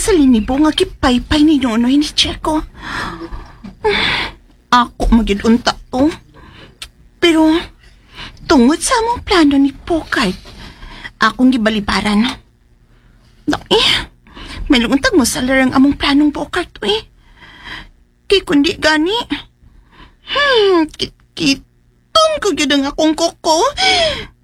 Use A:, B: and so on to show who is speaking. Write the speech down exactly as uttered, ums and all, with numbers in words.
A: sa linibo nga gipaypay ni Nonoy ni Checo. Ako magidunta to. Pero tungod sa among plano ni Pokay, akong gibalibaran. No, eh, may luntag mo sa larang among planong Pokay to eh. Kay kundi gani, hmm, kit-kiton ko yun ang akong koko.